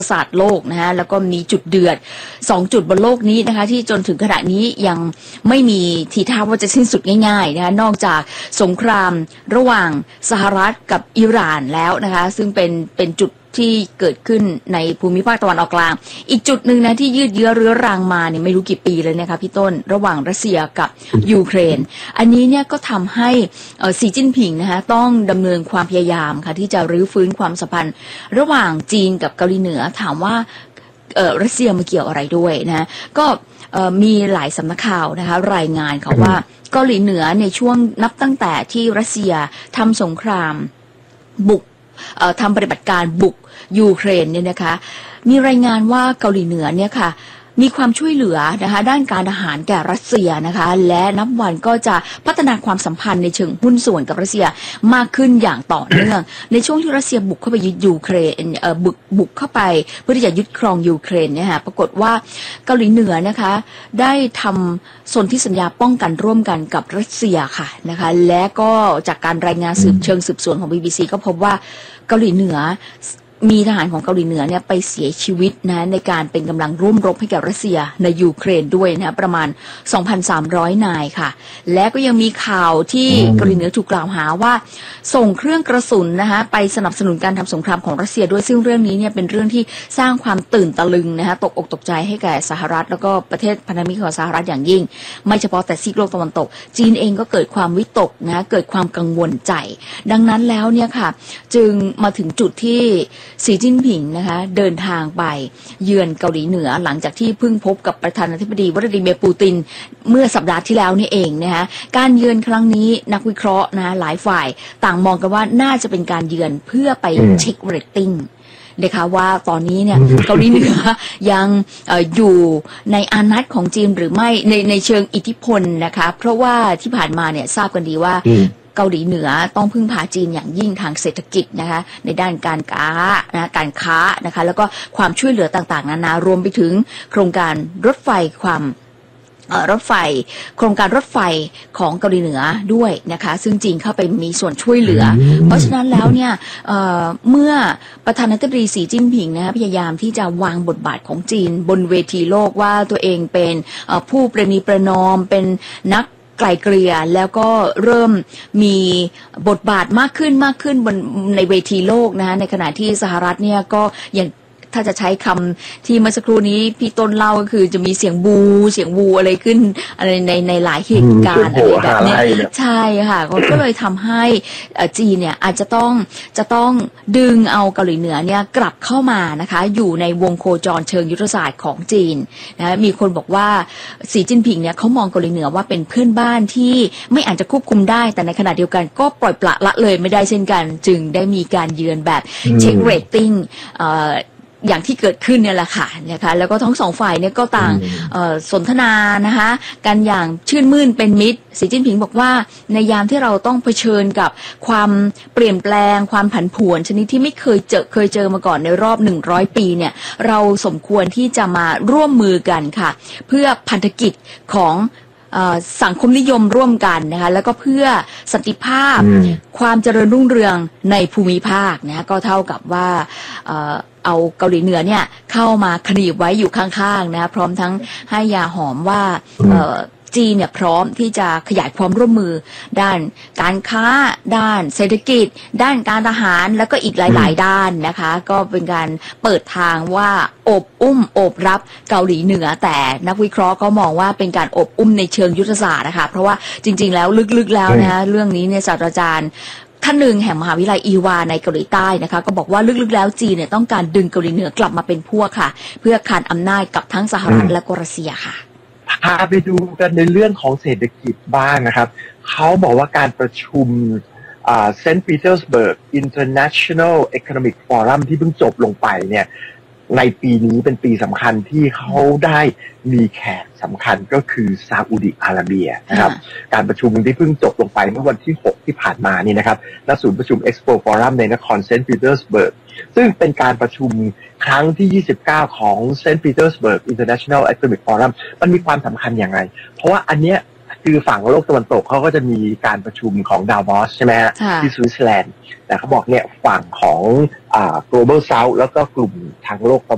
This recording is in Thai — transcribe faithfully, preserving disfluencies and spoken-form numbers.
ศาสตร์โลกนะฮะแล้วก็มีจุดเดือดสองจุดบนโลกนี้นะคะที่จนถึงขณะนี้ยังไม่มีทีท่าว่าจะสิ้นสุดง่ายๆนะคะนอกจากสงครามระหว่างสหรัฐกับอิหร่านแล้วนะคะซึ่งเป็นเป็นจุดที่เกิดขึ้นในภูมิภาคตะวันออกกลางอีกจุดหนึ่งนะที่ยืดเยื้อเรื้อรังมาเนี่ยไม่รู้กี่ปีเลยนะคะพี่ต้นระหว่างรัสเซียกับยูเครนอันนี้เนี่ยก็ทำให้สีจิ้นผิงนะคะต้องดำเนินความพยายามค่ะที่จะรื้อฟื้นความสัมพันธ์ระหว่างจีนกับเกาหลีเหนือถามว่ารัสเซียมาเกี่ยวอะไรด้วยนะก็มีหลายสำนักข่าวนะคะรายงานค่ะว่าเกาหลีเหนือในช่วงนับตั้งแต่ที่รัสเซียทำสงครามบุกทำปฏิบัติการบุกยูเครนเนี่ยนะคะมีรายงานว่าเกาหลีเหนือเนี่ยค่ะมีความช่วยเหลือนะคะด้านการทหารแก่รัสเซียนะคะและนับวันก็จะพัฒนาความสัมพันธ์ในเชิงหุ้นส่วนกับรัสเซียมากขึ้นอย่างต่อเนื่องในช่วงที่รัสเซียบุกเข้าไปยึดยูเครนเอ่อบุกบุกเข้าไปเพื่อที่จะยึดครองยูเครนเนี่ยค่ะปรากฏว่าเกาหลีเหนือนะคะได้ทำสนธิสัญญาป้องกันร่วมกันกับรัสเซียค่ะนะคะและก็จากการรายงานสืบเชิงสืบสวนของ บี บี ซี ก็พบว่าเกาหลีเหนือมีทหารของเกาหลีเหนือเนี่ยไปเสียชีวิตนะในการเป็นกำลังร่วมรบให้กับรัสเซียในยูเครนด้วยนะประมาณ สองพันสามร้อย นายค่ะและก็ยังมีข่าวที่เกาหลีเหนือถูกกล่าวหาว่าส่งเครื่องกระสุนนะคะไปสนับสนุนการทำสงครามของรัสเซียด้วยซึ่งเรื่องนี้เนี่ยเป็นเรื่องที่สร้างความตื่นตะลึงนะคะตกอกตกใจให้แก่สหรัฐแล้วก็ประเทศพันธมิตรของสหรัฐอย่างยิ่งไม่เฉพาะแต่ซีกโลกตะวันตกจีนเองก็เกิดความวิตกนะเกิดความกังวลใจดังนั้นแล้วเนี่ยค่ะจึงมาถึงจุดที่สีจิ้นผิงนะคะเดินทางไปเยือนเกาหลีเหนือหลังจากที่เพิ่งพบกับประธานาธิบดีวลาดิเมียร์ปูตินเมื่อสัปดาห์ที่แล้วนี่เองนะคะการเยือนครั้งนี้นักวิเคราะห์นะหลายฝ่ายต่างมองกันว่าน่าจะเป็นการเยือนเพื่อไปเช็คเรตติ้งนะคะว่าตอนนี้เนี่ยเกาหลีเหนือยัง อ, อยู่ในอานัตของจีนหรือไม่ในในเชิงอิทธิพลนะคะเพราะว่าที่ผ่านมาเนี่ยทราบกันดีว่าเกาหลีเหนือต้องพึ่งพาจีนอย่างยิ่งทางเศรษฐกิจนะคะในด้านการค้านะการค้านะคะแล้วก็ความช่วยเหลือต่างๆนานารวมไปถึงโครงการรถไฟความรถไฟโครงการรถไฟของเกาหลีเหนือด้วยนะคะซึ่งจีนเข้าไปมีส่วนช่วยเหลือเพราะฉะนั้นแล้วเนี่ย เ, เมื่อประธานาธิบดีสีจิ้นผิงนะคะพยายามที่จะวางบทบาทของจีนบนเวทีโลกว่าตัวเองเป็นผู้ประนีประนอมเป็นนักไกลเกลี่ยแล้วก็เริ่มมีบทบาทมากขึ้นมากขึ้นบนในเวทีโลกนะคะในขณะที่สหรัฐเนี่ยก็ยังถ้าจะใช้คำที่เมื่อสักครู่นี้พี่ต้นเล่าก็คือจะมีเสียงบูเสียงบูอะไรขึ้นอะไรในในหลายเหตุการณ์อะไรแบบนี้ใช่ค่ะก็เลยทำให้จีนเนี่ยอาจจะต้องจะต้องดึงเอาเกาหลีเหนือเนี่ยกลับเข้ามานะคะอยู่ในวงโคจรเชิงยุทธศาสตร์ของจีนนะมีคนบอกว่าสีจิ้นผิงเนี่ยเขามองเกาหลีเหนือว่าเป็นเพื่อนบ้านที่ไม่อาจจะควบคุมได้แต่ในขณะเดียวกันก็ปล่อยปละละเลยไม่ได้เช่นกันจึงได้มีการเยือนแบบเช็คเรตติ้งอย่างที่เกิดขึ้นเนี่ยแหละค่ะนะคะแล้วก็ทั้งสองฝ่ายเนี่ยก็ต่างสนทนานะคะกันอย่างชื่นมื่นเป็นมิตรสีจิ้นผิงบอกว่าในยามที่เราต้องเผชิญกับความเปลี่ยนแปลงความผันผวนชนิดที่ไม่เคยเจอเคยเจอมาก่อนในรอบหนึ่งร้อยปีเนี่ยเราสมควรที่จะมาร่วมมือกันค่ะเพื่อพันธกิจของสังคมนิยมร่วมกันนะคะแล้วก็เพื่อสันติภาพความเจริญรุ่งเรืองในภูมิภาคนะก็เท่ากับว่าเอาเกาหลีเหนือเนี่ยเข้ามาขนีบไว้อยู่ข้างๆนะพร้อมทั้งให้ยาหอมว่าจีนเนี่ยพร้อมที่จะขยายความร่วมมือด้านการค้าด้านเศรษฐกิจด้านการทหารแล้วก็อีกหลายๆด้านนะคะก็เป็นการเปิดทางว่าอบอุ้มโอบรับเกาหลีเหนือแต่นักวิเคราะห์ก็มองว่าเป็นการอบอุ้มในเชิงยุทธศาสตร์นะคะเพราะว่าจริงๆแล้วลึกๆแล้วนะเรื่องนี้เนี่ยศาสตราจารย์ท่านหนึ่งแห่งมหาวิทยาลัยอีวาในเกาหลีใต้นะคะก็บอกว่าลึกๆแล้วจีนเนี่ยต้องการดึงเกาหลีเหนือกลับมาเป็นพวกค่ะเพื่อขานอำนาจกับทั้งสหรัฐและก็รัสเซียค่ะพาไปดูกันในเรื่องของเศรษฐกิจบ้างนะครับเขาบอกว่าการประชุมเซนต์ปีเตอร์สเบิร์ก International Economic Forum ที่เพิ่งจบลงไปเนี่ยในปีนี้เป็นปีสำคัญที่เขาได้มีแขกสำคัญก็คือซาอุดิอาระเบียนะครับการประชุมที่เพิ่งจบลงไปเมื่อวันที่หกที่ผ่านมานี่นะครับณศูนย์ประชุม Expo Forum ในนครเซนต์ปีเตอร์สเบิร์กซึ่งเป็นการประชุมครั้งที่ยี่สิบเก้าของ Saint Petersburg International Economic Forum มันมีความสำคัญอย่างไรเพราะว่าอันเนี้ยคือฝั่งโลกตะวันตกเขาก็จะมีการประชุมของดาวอสใช่ไหมฮะที่สวิตเซอร์แลนด์แต่เขาบอกเนี่ยฝั่งของอ่า Global South แล้วก็กลุ่มทางโลกตะวัน